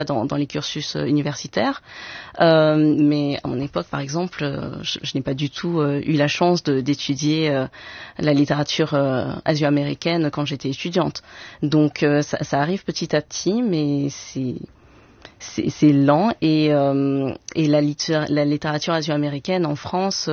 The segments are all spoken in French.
dans les cursus universitaires. Mais à mon époque, par exemple, je n'ai pas du tout eu la chance d'étudier la littérature asio-américaine quand j'étais étudiante. Donc ça arrive petit à petit, mais c'est lent et la littérature asio-américaine en France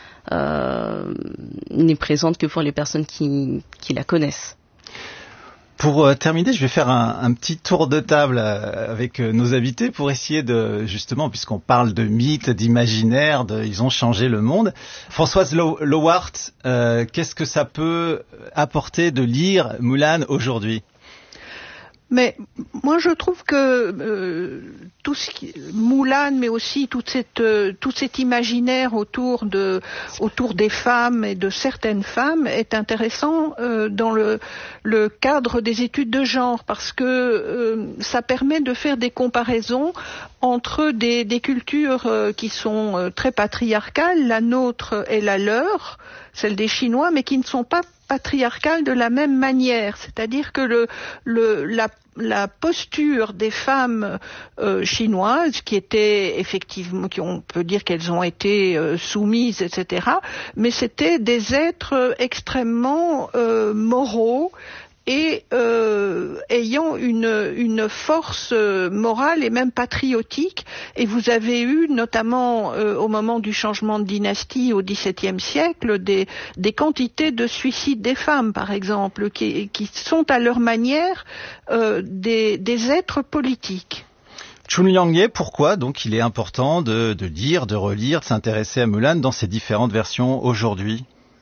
n'est présente que pour les personnes qui la connaissent. Pour terminer, je vais faire un petit tour de table avec nos invités pour essayer de, justement, puisqu'on parle de mythes, d'imaginaire, ils ont changé le monde. Françoise Lowart, qu'est-ce que ça peut apporter de lire Mulan aujourd'hui ? Mais moi je trouve que tout ce qui Mulan, mais aussi tout cet imaginaire autour des femmes et de certaines femmes est intéressant dans le cadre des études de genre, parce que ça permet de faire des comparaisons entre des cultures qui sont très patriarcales, la nôtre et la leur, celle des Chinois, mais qui ne sont pas patriarcale de la même manière, c'est-à-dire que la posture des femmes chinoises, qui étaient effectivement, on peut dire qu'elles ont été soumises, etc., mais c'était des êtres extrêmement moraux et ayant une force morale et même patriotique. Et vous avez eu, notamment au moment du changement de dynastie au XVIIe siècle, des quantités de suicides des femmes, par exemple, qui sont à leur manière des êtres politiques. Chun Liang-ye, pourquoi donc il est important de lire, de relire, de s'intéresser à Mulan dans ses différentes versions aujourd'hui ?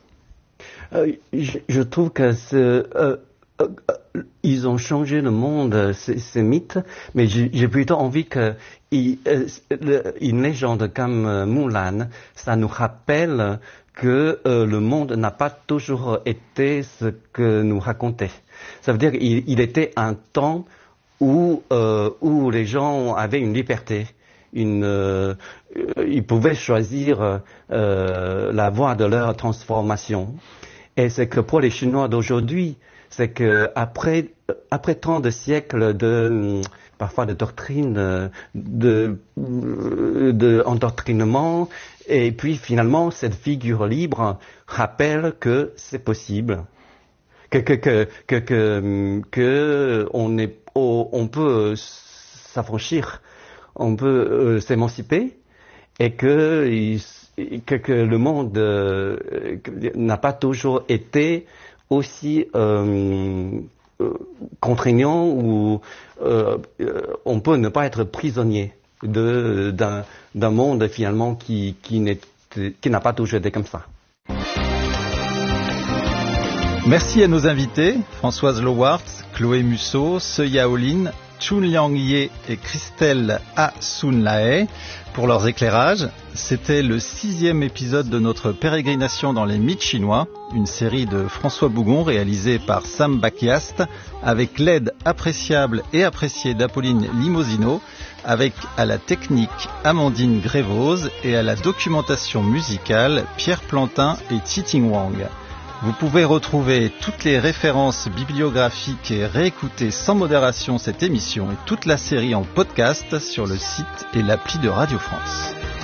Je trouve que ils ont changé le monde, ces mythes, mais j'ai plutôt envie que une légende comme Mulan, ça nous rappelle que le monde n'a pas toujours été ce que nous racontait. Ça veut dire qu'il était un temps où les gens avaient une liberté. Ils pouvaient choisir la voie de leur transformation. Et c'est que pour les Chinois d'aujourd'hui, c'est que après tant de siècles parfois de doctrine, endoctrinement, et puis finalement cette figure libre rappelle que c'est possible, que on peut s'affranchir, on peut s'émanciper, et que le monde n'a pas toujours été aussi contraignant, ou on peut ne pas être prisonnier d'un monde finalement qui n'a pas toujours été comme ça. Merci à nos invités, Françoise Lowart, Chloé Musso, Seuya Olin, Chun Liang-ye et Christelle Asun-Lahaye pour leurs éclairages. C'était le 6e épisode de notre pérégrination dans les mythes chinois, une série de François Bougon réalisée par Sam Bakiast, avec l'aide appréciable et appréciée d'Apolline Limosino, avec à la technique Amandine Grévoz et à la documentation musicale Pierre Plantin et Titing Wang. Vous pouvez retrouver toutes les références bibliographiques et réécouter sans modération cette émission et toute la série en podcast sur le site et l'appli de Radio France.